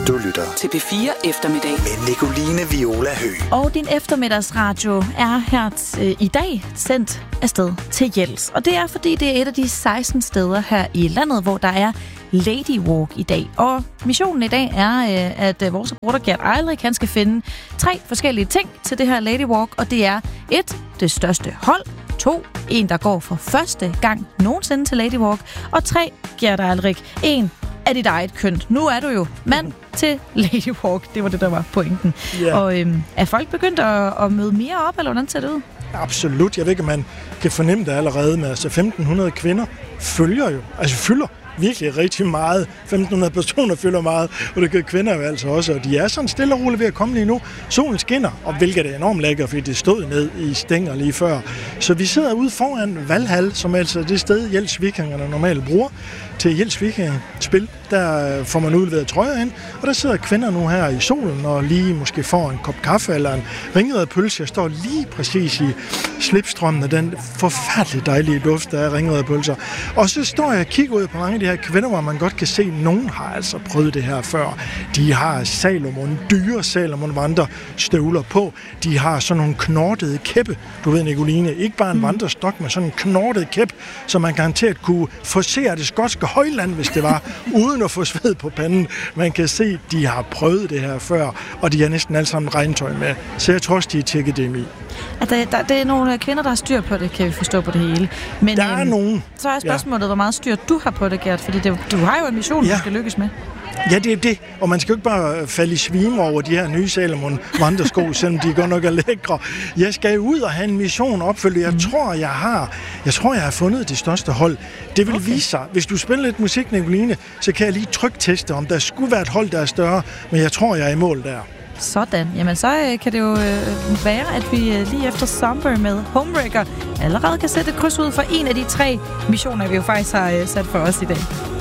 Du lytter til P4 Eftermiddag med Nicoline Viola Høgh. Og din eftermiddagsradio er her i dag sendt afsted til Jels. Og det er, fordi det er et af de 16 steder her i landet, hvor der er Lady Walk i dag. Og missionen i dag er, at vores reporter Gert Eilrik, han skal finde 3 forskellige ting til det her Lady Walk. Og det er 1. Det største hold. 2. En, der går for første gang nogensinde til Lady Walk. Og 3. Gert Eilrik. 1. af dit eget køn. Nu er du jo mand til Lady Walk. Det var det, der var pointen. Yeah. Og er folk begyndt at møde mere op, eller hvordan ser det ud? Absolut. Jeg ved ikke, om man kan fornemme det allerede med. Altså 1.500 kvinder fylder virkelig rigtig meget. 1.500 personer fylder meget, og det gør kvinder jo altså også. Og de er sådan stille og roligt ved at komme lige nu. Solen skinner, og hvilket er enormt lækker, fordi det stod ned i stænger lige før. Så vi sidder ude foran Valhall, som altså det sted, Jels Vikingerne normalt bruger til Jels Vikingspil. Der får man udleveret trøjer ind, og der sidder kvinder nu her i solen og lige måske får en kop kaffe eller en ringerødpølse. Jeg står lige præcis i slipstrømmen af den forfærdeligt dejlige luft, der er ringerødpølser. Og så står jeg og kigger ud på mange af de her kvinder, hvor man godt kan se, at nogen har altså prøvet det her før. De har dyre Salomon vandrestøvler på. De har sådan nogle knortede kæppe. Du ved, Nicoline, ikke bare en vandrestok, men sådan en knortet kæp, så man garanteret kunne forsere det skotske højland, hvis det var, uden at få sved på panden. Man kan se, at de har prøvet det her før, og de har næsten alle sammen regntøj med. Så jeg tror også, de er tjekket dem i. Det er nogle kvinder, der har styr på det, kan vi forstå på det hele. Men der er nogen. Så er spørgsmålet, hvor meget styr du har på det, Gert, fordi du har jo en mission, du skal lykkes med. Ja, det er det. Og man skal jo ikke bare falde i svime over de her nye Salomon vandresko, selvom de godt nok er lækre. Jeg skal jo ud og have en mission opfyldt. Jeg tror, jeg har fundet det største hold. Det vil vise sig. Hvis du spiller lidt musik, Nicoline, så kan jeg lige trykteste, om der skulle være et hold, der er større. Men jeg tror, jeg er i mål der. Sådan. Jamen, så kan det jo være, at vi lige efter Somber med Homewrecker allerede kan sætte et kryds ud for en af de 3 missioner, vi jo faktisk har sat for os i dag.